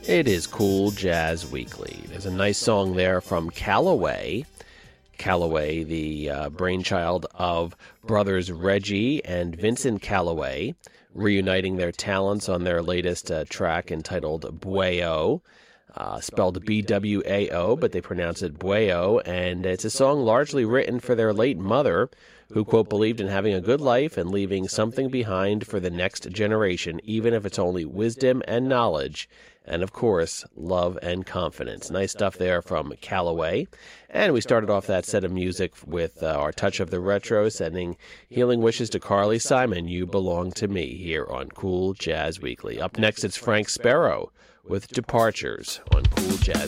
It is Cool Jazz Weekly. There's a nice song there from Calloway. Calloway, the brainchild of brothers Reggie and Vincent Calloway, reuniting their talents on their latest track entitled Bwao, spelled B-W-A-O, but they pronounce it Bwao, and it's a song largely written for their late mother, who, quote, believed in having a good life and leaving something behind for the next generation, even if it's only wisdom and knowledge, and, of course, love and confidence. Nice stuff there from Calloway. And we started off that set of music with our touch of the retro, sending healing wishes to Carly Simon, You Belong to Me, here on Cool Jazz Weekly. Up next, it's Frank Sparrow with Departures on Cool Jazz